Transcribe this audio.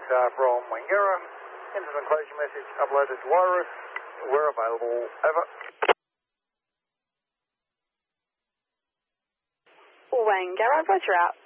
from Wangara. Engine enclosure message uploaded to wireless. We're available. Over. Wangara, roger out.